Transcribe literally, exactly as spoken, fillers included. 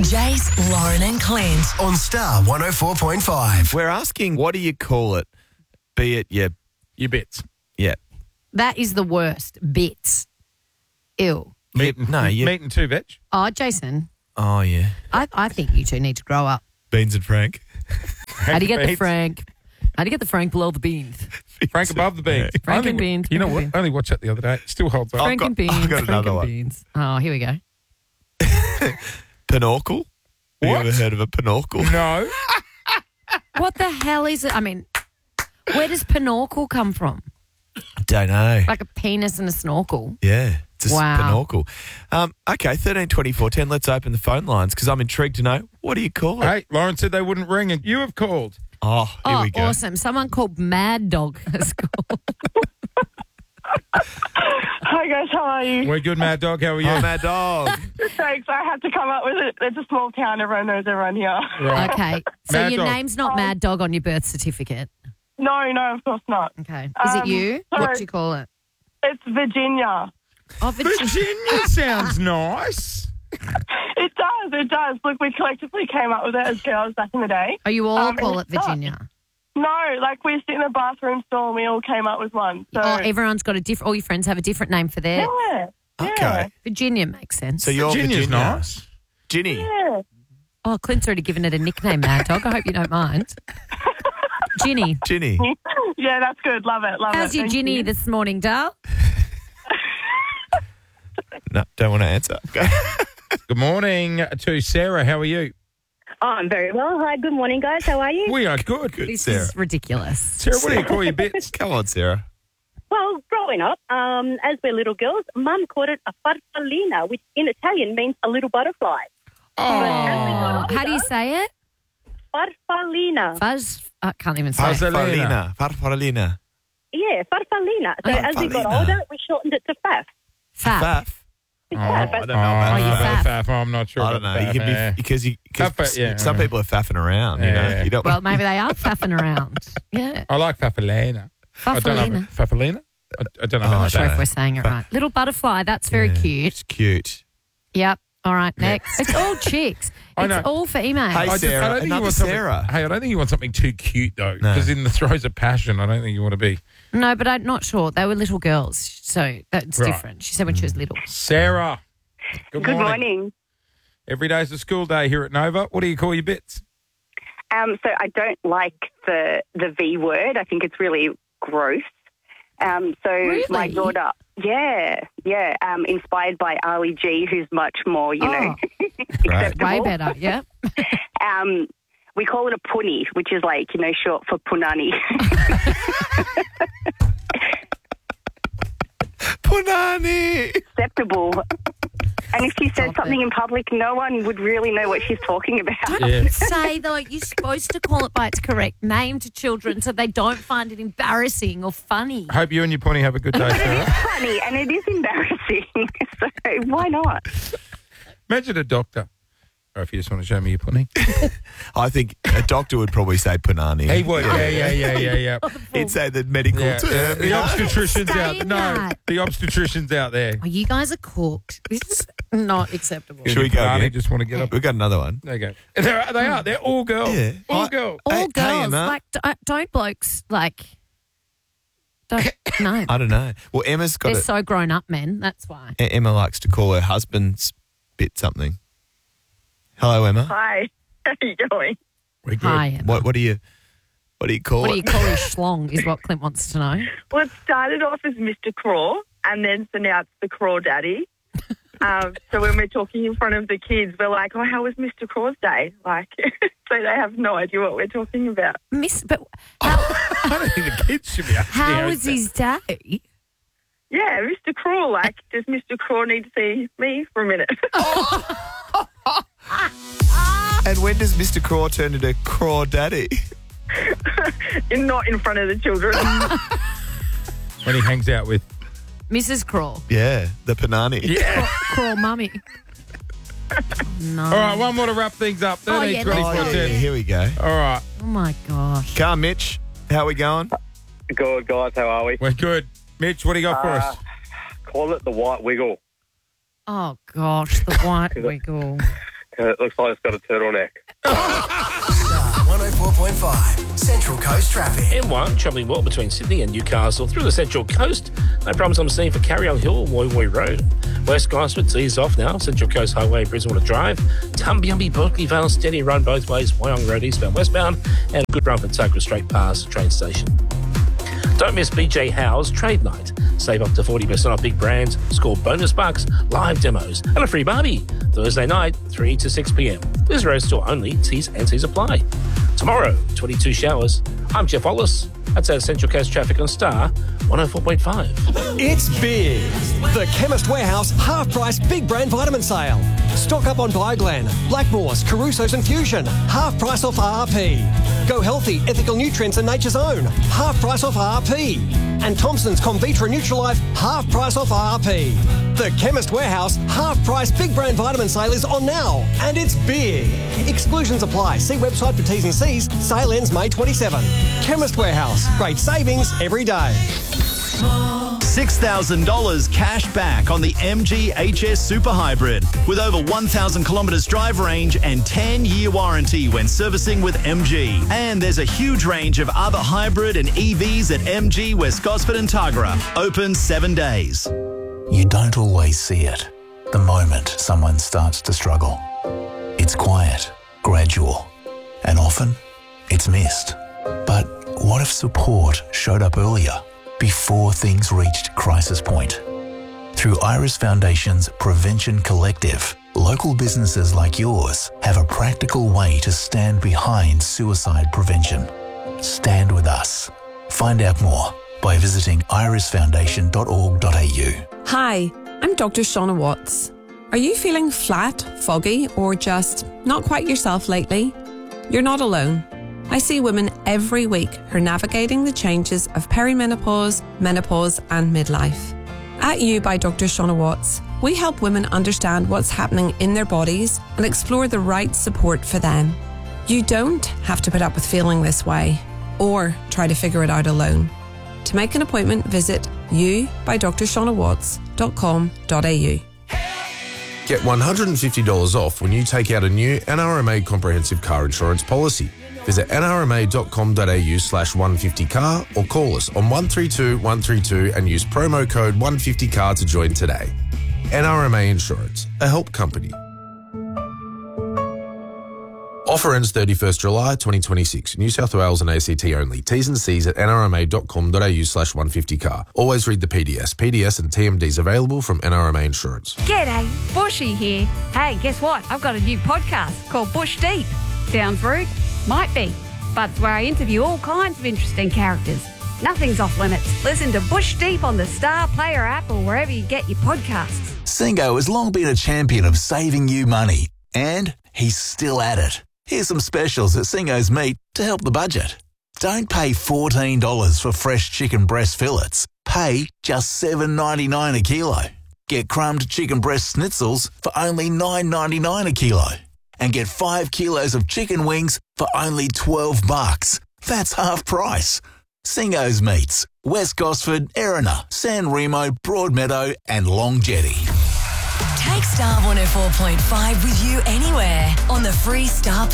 Jace, Lauren and Clint. On Star one oh four point five. We're asking, what do you call it? Be it your, Your bits. yeah. That is the worst. Bits. Ew. Meat Yeah, and, no, you- meat and two veg. Oh, Jason, Oh, yeah. I, I think you two need to grow up. Beans and Frank. How do you get the Beans. Frank? How do you get the Frank below the beans? Frank above the beans. Frank I think and we- beans, You know Frank what? and I only watched that the other day. It still holds up. I've Frank got- and beans. I've got Frank another and one. beans. Oh, here we go. Pinorcle? Have you What? ever heard of a pinorcle? No. What the hell is it? I mean, where does pinorcle come from? Don't know. Like a penis and a snorkel. Yeah, it's a Wow. pinorcle. Um, okay, thirteen twenty-four ten. Let's open the phone lines because I'm intrigued to know, what do you call it? Hey, Lauren said they wouldn't ring, and you have called. Oh, here Oh, we go. awesome. Someone called Mad Dog has called. Hi guys, how are you? We're good, Mad Dog. How are you? Oh, Mad Dog. Thanks, I had to come up with it. It's a small town, everyone knows everyone here. Right. Okay. So Mad your Dog. name's not Mad Dog on your birth certificate. No, no, of course not. Okay. Is it Um, you? What sorry. do you call it? It's Virginia. Oh, Virginia. Virginia sounds nice. It does, it does. Look, we collectively came up with it as girls back in the day. Oh, you all Um, call it it's not. Virginia. No, like we sit in a bathroom stall and we all came up with one. So, Oh, everyone's got a different. All your friends have a different name for their. yeah, yeah, Okay. Virginia makes sense. So you're Virginia's Virginia. nice. Ginny. yeah. Oh, Clint's already given it a nickname, Mad Dog. I hope you don't mind. Ginny. Ginny. Yeah, that's good. Love it, love How's it. your Thank Ginny you. this morning, Dal? No, don't want to answer. Go. Good morning to Sarah. How are you? Oh, I'm very well. Hi, good morning, guys. How are you? We are good. Good, This Sarah. is ridiculous. Sarah, what do you call your bits? Come on, Sarah. Well, growing up, um, as we're little girls, Mum called it a farfallina, which in Italian means a little butterfly. Oh, Oh, how do you say it? Farfallina. Fuzz. I can't even say. Fuzz- it. Farfalina. Farfalina. Yeah, farfallina. So Oh, as we got farfallina. older, we shortened it to faf. Fab. Faff. Oh, I don't know about oh, you faff. faff. faff. I'm not sure. I don't about know. You faff, can be yeah. because you because Faff, yeah. some people are faffing around. You know, Yeah. you don't. Well, maybe they are faffing around. Yeah. I like faffalina. I don't know. Farfallina. Faffalina? I, I don't know. Oh, how I much Sure don't if know. we're saying it right. Little butterfly. That's very Yeah, cute. It's cute. Yep. All right, next. It's all chicks. I It's know. all females. Hey, I just- Sarah, I don't think you another want something- Sarah. Hey, I don't think you want something too cute though, No. because in the throes of passion, I don't think you want to be. No, but I'm not sure. They were little girls, so that's Right. different. She said when she was little. Sarah, good, Good morning. morning. Every day's a school day here at Nova. What do you call your bits? Um, so I don't like the the V word. I think it's really gross. Um, so my Really? daughter, yeah, yeah, um, inspired by Ali G, who's much more, you know, acceptable. Way better, yeah. Um, we call it a punny, which is like, you know, short for punani. Punani. Acceptable. And if she says Stop something it. in public, no one would really know what she's talking about. Yeah. Say, though, you're supposed to call it by its correct name to children so they don't find it embarrassing or funny. I hope you and your pony have a good day, It is Sarah. funny and it is embarrassing. So why not? Imagine a doctor. Or if you just want to show me your pony. I think a doctor would probably say punani. He would. Yeah, yeah, yeah, yeah, yeah. He'd say the medical yeah. term. yeah. The you know? obstetrician's out. Saying No, that. the obstetrician's out there. Oh, you guys are cooked. This is not acceptable. Should we go Punani, again? just want to get up. We've got another one. There you go. They're, they are. They're all girls. Yeah. All Hi- girls. All Hey- hey, girls, Emma. like, don't, don't blokes, like, don't, no. I don't know. Well, Emma's got They're it. so grown up, men. That's why. Emma likes to call her husband's bit something. Hello, Emma. Hi, how are you going? We're good. Hi, Emma. What what do you what do you call What do it? you call his schlong is what Clint wants to know. Well, it started off as Mister Craw, and then so now it's the Craw Daddy. um, so when we're talking in front of the kids, we're like, "Oh, how was Mister Craw's day?" Like, so they have no idea what we're talking about. Miss, but how, I don't think the kids should be asking. how was his day? Yeah, Mister Craw. Like, does Mister Craw need to see me for a minute? And when does Mister Craw turn into Craw Daddy? And not in front of the children. When he hangs out with. Missus Crawl. Yeah, the Panani. Yeah. Crawl mummy. No. All right, one more to wrap things up. Oh, thirteen yeah, twenty-four Oh, yeah, ten. here we go. All right, Oh, my gosh. Car Mitch, how we going? Good, guys. How are we? we're good. Mitch, what do you got for Uh, us? Call it the white wiggle Oh, gosh, the white wiggle. and it looks like it's got a turtleneck. Star one oh four point five, Central Coast traffic. M one, travelling well between Sydney and Newcastle through the Central Coast. No problems I'm seeing for Carryall Hill, Woy Woy Road. West Gosford's eased off now. Central Coast Highway, Brisbane Drive. Tumbiumbi, Berkeley Vale, steady run both ways. Wyong Road, eastbound, westbound. And a good run for Tokra straight past the train station. Don't miss B J Howe's Trade Night. Save up to forty percent off big brands, score bonus bucks, live demos, and a free barbie. Thursday night, three to six p.m. This road store only. T's and C's apply. Tomorrow, twenty-two showers. I'm Jeff Wallace. That's our Central Coast traffic on Star one oh four point five. It's big. The Chemist Warehouse half-price big brand vitamin sale. Stock up on Bioglan, Blackmore's, Caruso's and Fusion. Half price off R R P. Go Healthy, Ethical Nutrients and Nature's Own. Half price off R R P. And Thompson's Comvitra Neutralife, half price off R R P. The Chemist Warehouse half price big brand vitamin sale is on now. And it's big. Exclusions apply. See website for T's and C's. Sale ends May twenty-seventh. Chemist Warehouse. Great savings every day. six thousand dollars cash back on the M G H S Super Hybrid with over one thousand kilometres drive range and ten year warranty when servicing with M G. And there's a huge range of other hybrid and E Vs at M G West Gosford and Tuggerah. Open seven days. You don't always see it. The moment someone starts to struggle. It's quiet, gradual, and often it's missed. But what if support showed up earlier, before things reached crisis point? Through Iris Foundation's Prevention Collective, local businesses like yours have a practical way to stand behind suicide prevention. Stand with us. Find out more by visiting iris foundation dot org dot a u. Hi, I'm Doctor Shauna Watts. Are you feeling flat, foggy, or just not quite yourself lately? You're not alone. I see women every week who are navigating the changes of perimenopause, menopause and midlife. At You by Doctor Shauna Watts, we help women understand what's happening in their bodies and explore the right support for them. You don't have to put up with feeling this way or try to figure it out alone. To make an appointment, visit you by d r shauna watts dot com dot a u. Get one hundred fifty dollars off when you take out a new N R M A comprehensive car insurance policy. Visit n r m a dot com dot a u slash one fifty car or call us on one three two one three two and use promo code one fifty car to join today. N R M A Insurance, a help company. Offer ends thirty-first July twenty twenty-six. New South Wales and A C T only. T's and C's at n r m a dot com dot a u slash one fifty car. Always read the P D S. P D S and T M Ds available from N R M A Insurance. G'day, Bushy here. Hey, guess what? I've got a new podcast called Bush Deep. Sounds rude? Might be. But it's where I interview all kinds of interesting characters. Nothing's off limits. Listen to Bush Deep on the Star Player app or wherever you get your podcasts. Singo has long been a champion of saving you money. And he's still at it. Here's some specials at Singo's Meat to help the budget. Don't pay fourteen dollars for fresh chicken breast fillets. Pay just seven ninety-nine a kilo. Get crumbed chicken breast schnitzels for only nine ninety-nine a kilo. And get five kilos of chicken wings for only twelve bucks. That's half price. Singo's Meats, West Gosford, Erina, San Remo, Broadmeadow and Long Jetty. Take Star one oh four point five with you anywhere on the free Star